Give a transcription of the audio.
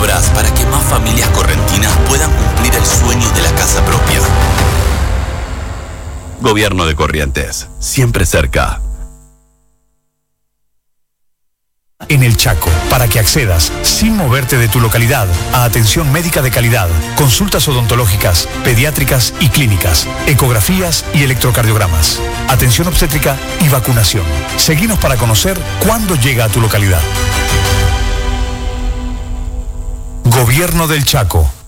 obras para que más familias correntinas puedan cumplir el sueño de la casa propia. Gobierno de Corrientes, siempre cerca. En el Chaco, para que accedas, sin moverte de tu localidad, a atención médica de calidad, consultas odontológicas, pediátricas y clínicas, ecografías y electrocardiogramas, atención obstétrica y vacunación. Seguinos para conocer cuándo llega a tu localidad. Gobierno del Chaco.